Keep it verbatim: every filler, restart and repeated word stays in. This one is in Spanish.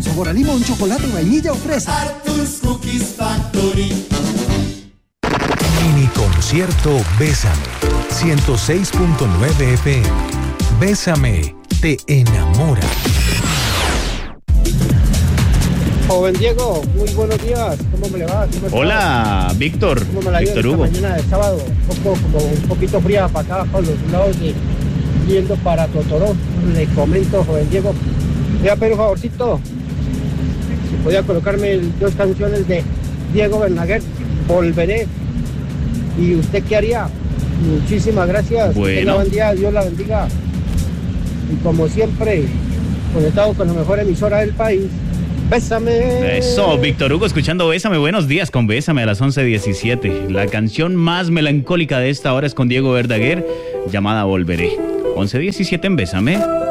Sabor a limón, chocolate, vainilla o fresa. Arthur's Cookies Factory. Mini concierto Bésame, ciento seis punto nueve F M. Bésame, te enamora. Joven Diego, muy buenos días. ¿Cómo me le va? ¿Cómo está? Hola, Víctor. ¿Cómo me la Víctor esta Hugo. mañana de sábado? Un poco, como un poquito fría para acá, para los lados de yendo para Totoró. Le comento, joven Diego. Voy a pedir un favorcito. Si podía colocarme dos canciones de Diego Verdaguer, Volveré. ¿Y usted qué haría? Muchísimas gracias. Bueno. Que tenga buen día, Dios la bendiga. Y como siempre, conectado con la mejor emisora del país. Bésame. Eso, Víctor Hugo, escuchando Bésame. Buenos días con Bésame a las once diecisiete. La canción más melancólica de esta hora es con Diego Verdaguer, llamada Volveré. once diecisiete en Bésame.